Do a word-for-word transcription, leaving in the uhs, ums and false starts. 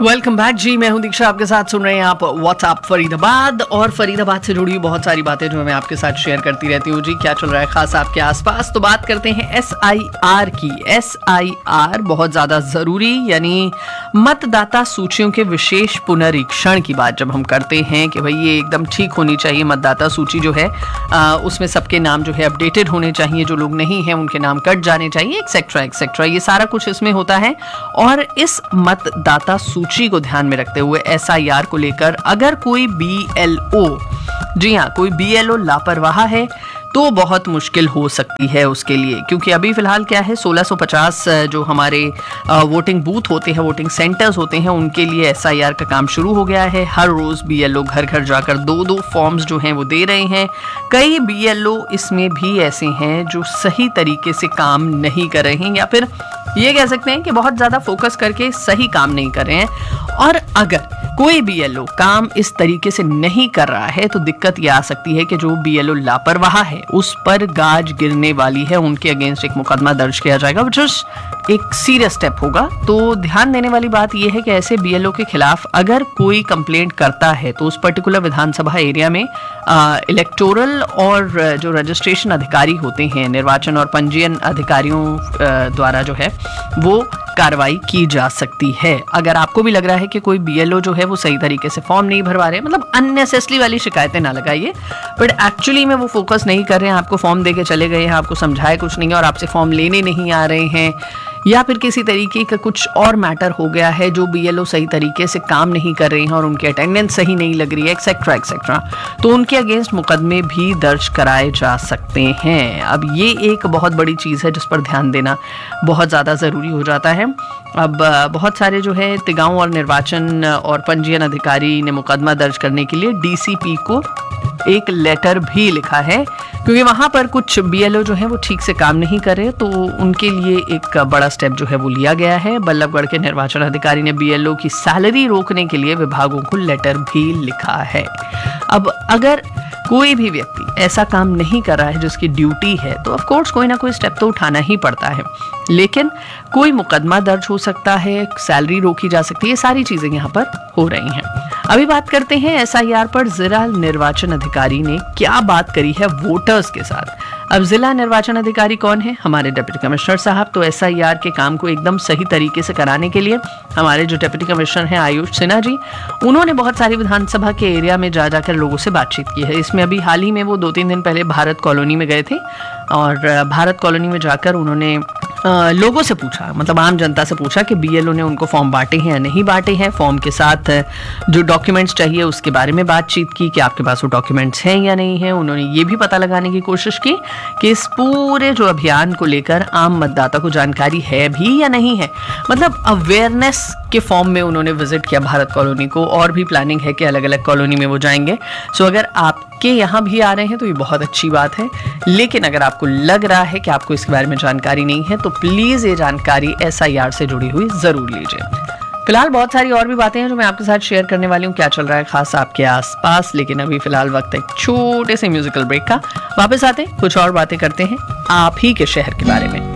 Welcome back जी, मैं हूं दीक्षा, आपके साथ सुन रहे हैं आप व्हाट्सएप फरीदाबाद। और फरीदाबाद से जुड़ी हुई बहुत सारी बातें जो मैं आपके साथ शेयर करती रहती हूँ जी। क्या चल रहा है खास आपके आसपास, तो बात करते हैं एस आई आर की। एस आई आर बहुत ज़्यादा ज़रूरी, यानी मतदाता सूचियों के विशेष पुनरीक्षण की बात जब हम करते हैं कि भाई ये एकदम ठीक होनी चाहिए मतदाता सूची जो है, आ, उसमें सबके नाम जो है अपडेटेड होने चाहिए, जो लोग नहीं हैं उनके नाम कट जाने चाहिए, एक्सेट्रा एक्सेट्रा, ये सारा कुछ इसमें होता है। और इस मतदाता सूची को ध्यान में रखते हुए एस आई आर को लेकर अगर कोई बी एल ओ, जी हाँ, कोई बी एल ओ लापरवाह है तो बहुत मुश्किल हो सकती है उसके लिए, क्योंकि अभी फिलहाल क्या है, सोलह सौ पचास जो हमारे वोटिंग बूथ होते हैं, वोटिंग सेंटर्स होते हैं, उनके लिए एस आई आर का काम शुरू हो गया है। हर रोज़ बी एल ओ घर घर जाकर दो दो फॉर्म्स जो हैं वो दे रहे हैं। कई बी एल ओ इसमें भी ऐसे हैं जो सही तरीके से काम नहीं कर रहे हैं, या फिर ये कह सकते हैं कि बहुत ज़्यादा फोकस करके सही काम नहीं कर रहे हैं। और अगर कोई बी एल ओ काम इस तरीके से नहीं कर रहा है तो दिक्कत ये आ सकती है कि जो बी एल ओ लापरवाह है उस पर गाज गिरने वाली है, उनके अगेंस्ट एक मुकदमा दर्ज किया जाएगा, विच इज एक सीरियस स्टेप होगा। तो ध्यान देने वाली बात यह है कि ऐसे बी एल ओ के खिलाफ अगर कोई कंप्लेंट करता है तो उस पर्टिकुलर विधानसभा एरिया में इलेक्टोरल और जो रजिस्ट्रेशन अधिकारी होते हैं, निर्वाचन और पंजीयन अधिकारियों द्वारा जो है वो कार्रवाई की जा सकती है। अगर आपको भी लग रहा है कि कोई बी एल ओ जो है वो सही तरीके से फॉर्म नहीं भरवा रहे, मतलब अननेसेसरी वाली शिकायतें ना लगाइए, बट एक्चुअली में वो फोकस नहीं कर रहे हैं, आपको फॉर्म देके चले गए हैं, आपको समझाए कुछ नहीं है और आपसे फॉर्म लेने नहीं आ रहे हैं, या फिर किसी तरीके का कुछ और मैटर हो गया है जो बी एल ओ सही तरीके से काम नहीं कर रहे हैं और उनकी अटेंडेंस सही नहीं लग रही है, एक्सेट्रा एक्सेट्रा, तो उनके अगेंस्ट मुकदमे भी दर्ज कराए जा सकते हैं। अब ये एक बहुत बड़ी चीज़ है जिस पर ध्यान देना बहुत ज़्यादा ज़रूरी हो जाता है। अब बहुत सारे जो है तिगांव और निर्वाचन और पंजीयन अधिकारी ने मुकदमा दर्ज करने के लिए डी सी पी को एक लेटर भी लिखा है, क्योंकि वहाँ पर कुछ बी एल ओ जो है वो ठीक से काम नहीं कर रहे, तो उनके लिए एक बड़ा स्टेप जो है वो लिया गया है। बल्लभगढ़ के निर्वाचन अधिकारी ने बी एल ओ की सैलरी रोकने के लिए विभागों को लेटर भी लिखा है। अब अगर कोई भी व्यक्ति ऐसा काम नहीं कर रहा है जिसकी ड्यूटी है, तो ऑफ कोर्स कोई ना कोई स्टेप तो उठाना ही पड़ता है, लेकिन कोई मुकदमा दर्ज हो सकता है, सैलरी रोकी जा सकती है, ये सारी चीजें यहाँ पर हो रही हैं। अभी बात करते हैं एस आई आर पर जिला निर्वाचन अधिकारी ने क्या बात करी है वोटर्स के साथ। अब जिला निर्वाचन अधिकारी कौन है? हमारे डिप्टी कमिश्नर साहब। तो एस आई आर के काम को एकदम सही तरीके से कराने के लिए हमारे जो डिप्टी कमिश्नर हैं आयुष सिन्हा जी, उन्होंने बहुत सारी विधानसभा के एरिया में जा जाकर लोगों से बातचीत की है। इसमें अभी हाल ही में वो दो तीन दिन पहले भारत कॉलोनी में गए थे और भारत कॉलोनी में जाकर उन्होंने आ, लोगों से पूछा, मतलब आम जनता से पूछा कि बी एल ओ ने उनको फॉर्म बांटे हैं या नहीं बांटे हैं, फॉर्म के साथ जो डॉक्यूमेंट्स चाहिए उसके बारे में बातचीत की कि आपके पास वो डॉक्यूमेंट्स हैं या नहीं हैं। उन्होंने ये भी पता लगाने की कोशिश की कि इस पूरे जो अभियान को लेकर आम मतदाता को जानकारी है भी या नहीं है, मतलब अवेयरनेस के फॉर्म में उन्होंने विजिट किया भारत कॉलोनी को, और भी प्लानिंग है कि अलग अलग कॉलोनी में वो जाएंगे। सो अगर आपके यहाँ भी आ रहे हैं तो ये बहुत अच्छी बात है, लेकिन अगर आपको लग रहा है कि आपको इसके बारे में जानकारी नहीं है तो प्लीज़ ये जानकारी एस आई आर से जुड़ी हुई ज़रूर लीजिए। फिलहाल बहुत सारी और भी बातें हैं जो मैं आपके साथ शेयर करने वाली हूँ, क्या चल रहा है खास आपके आसपास, लेकिन अभी फिलहाल वक्त है एक छोटे से म्यूजिकल ब्रेक का। वापस आते कुछ और बातें करते हैं आप ही के शहर के बारे में।